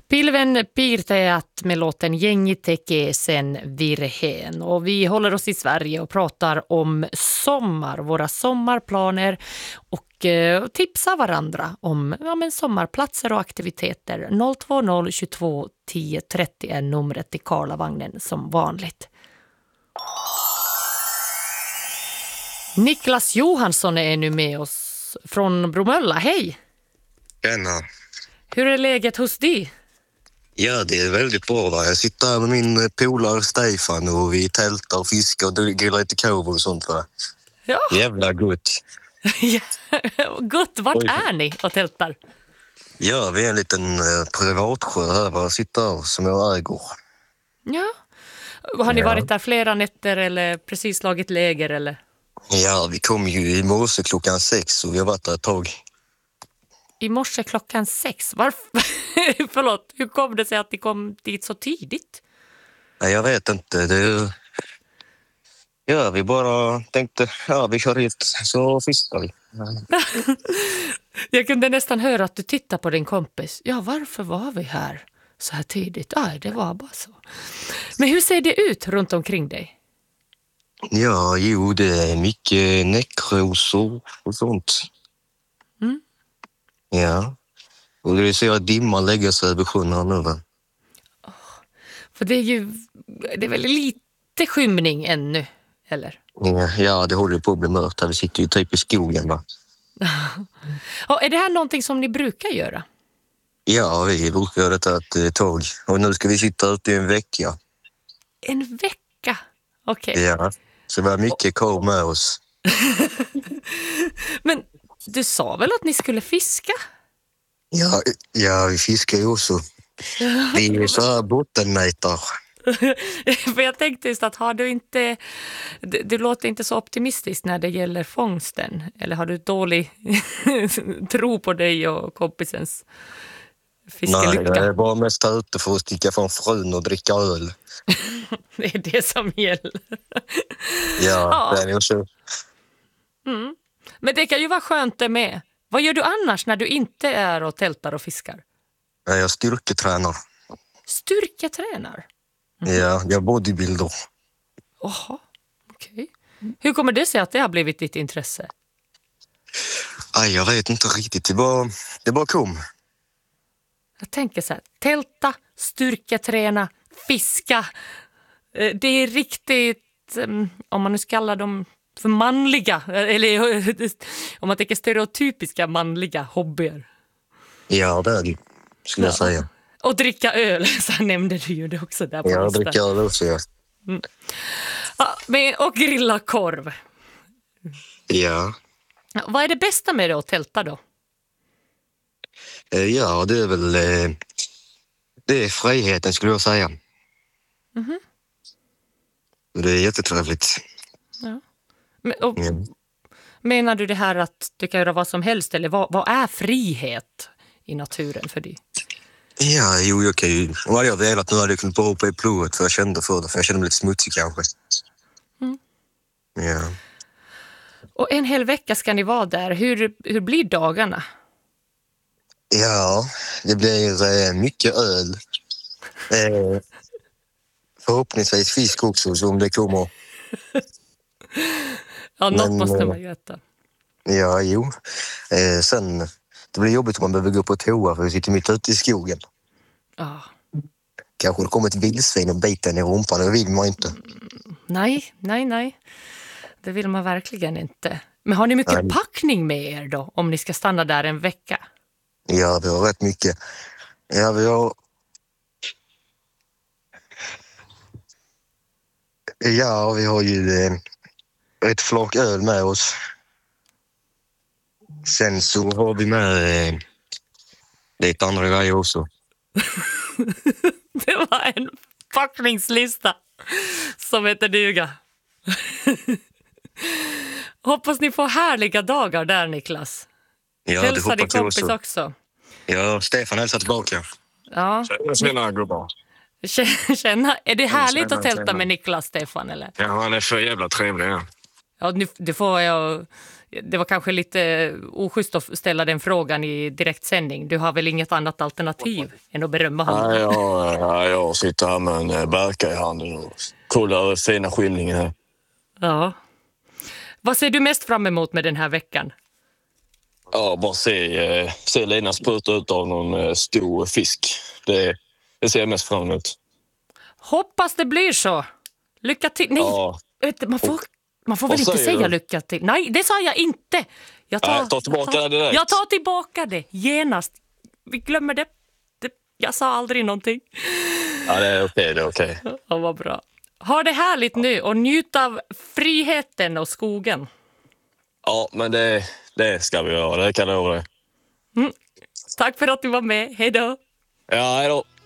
Pilven piirtäjät med låten Jengi tekee sen virheen. Och vi håller oss i Sverige och pratar om sommar, våra sommarplaner och tipsar varandra om sommarplatser och aktiviteter. 020 22 10 30 är numret till Karlavagnen som vanligt. Niklas Johansson är nu med oss från Bromölla. Hej! Tjena. Hur är läget hos dig? Ja, det är väldigt bra. Va? Jag sitter här med min polare Stefan och vi tältar och fiskar och grillar lite korv och sånt. Va? Ja. Jävla gott. Gott, vart är ni och tältar? Ja, vi är en liten privatsjö här. Va? Sitter här som jag äger. Ja. Har ni varit där flera nätter eller precis slagit läger eller? Ja, vi kom ju i morse klockan 6 och vi har varit där ett tag. I morse klockan 6? Varför? Förlåt, hur kom det sig att ni kom dit så tidigt? Nej, jag vet inte. Ja, vi bara tänkte, vi kör hit så fiskar vi. Jag kunde nästan höra att du tittar på din kompis. Ja, varför var vi här så här tidigt? Det var bara så. Men hur ser det ut runt omkring dig? Ja, det är mycket näckrosor och sånt. Mm. Ja, och det ser att dimman lägger sig över sjön här nu. Va? För det är väl lite skymning ännu, eller? Ja, det håller på att bli mörkt här. Vi sitter ju typ i skogen. Va? Och är det här någonting som ni brukar göra? Ja, vi brukar göra detta ett tag. Och nu ska vi sitta ute i en vecka. En vecka? Okej. Ja, så vi har mycket korv med oss. Men du sa väl att ni skulle fiska? Ja, vi fiskar ju också. Vi är så här bottenmätare. För jag tänkte just att har du inte... Du låter inte så optimistisk när det gäller fångsten. Eller har du dålig tro på dig och kompisens fiskelycka? Nej, jag är bara mest här ute för att sticka från frun och dricka öl. Det är det som gäller. Ja, det är ju så. Mm. Men det kan ju vara skönt det med. Vad gör du annars när du inte är och tältar och fiskar? Jag styrketränar. Styrketränar? Ja, jag är bodybuilder. Jaha, okej. Hur kommer det sig att det har blivit ditt intresse? Jag vet inte riktigt. Det bara kom. Jag tänker så här, tälta, styrketräna, fiska. Det är riktigt, om man nu ska kalla dem för manliga, eller om man tänker stereotypiska manliga hobbyer. Ja, det är det, skulle jag säga. Och dricka öl, så nämnde du ju det också där på Ja, listan. dricka öl också, ja. Mm. Och grilla korv. Ja. Vad är det bästa med det att tälta då? Ja, det är väl det är friheten, skulle jag säga. Mm-hmm. Det är jättetrevligt. Ja. Menar du det här att du kan göra vad som helst, eller vad är frihet i naturen för dig? Ja, jag kan ju... Om jag hade velat nu hade jag kunnat bara hoppa i plovet för jag kände för det, för jag kände mig lite smutsig kanske. Mm. Ja. Och en hel vecka ska ni vara där. Hur blir dagarna? Ja, det blir mycket öl. Förhoppningsvis fisk också, så om det kommer. Ja, något måste man ju äta. Ja, jo. Sen, det blir jobbigt om man behöver gå på toa för vi sitter mitt ute i skogen. Ja. Kanske det kommer ett vildsvin och biter i rumpan, det vill man inte. Nej. Det vill man verkligen inte. Men har ni mycket packning med er då, om ni ska stanna där en vecka? Ja, vi har rätt mycket. Ja, vi har... Ja, vi har ju ett flak öl med oss. Sen så har vi med lite andra grejer också. Det var en packningslista som heter duga. Hoppas ni får härliga dagar där, Niklas. Ja, hälsa din kompis också. Ja, Stefan hälsar tillbaka. Ja. Tjena gubbar. Är det härligt att tälta med Niklas, Stefan, eller? Ja, han är för jävla trevlig. Ja. Ja, nu, det var kanske lite oschysst att ställa den frågan i direktsändning. Du har väl inget annat alternativ än att berömma honom? Nej, jag sitter här med en bärka i handen och kollar fina skildringar här. Ja. Vad ser du mest fram emot med den här veckan? Ja, bara se Lina spruta ut av någon stor fisk. Det ser jag mest fram emot. Hoppas det blir så. Lycka till. Nej, Ja. man får väl inte säga lycka till. Nej, det sa jag inte. Jag tar tillbaka det direkt. Jag tar tillbaka det genast. Vi glömmer det. Jag sa aldrig någonting. Ja, det är okej. Ja, vad bra. Ha det härligt nu och njut av friheten och skogen. Ja, men det ska vi göra. Det kan jag lova dig. Tack för att du var med. Hej då. Ja, hej då.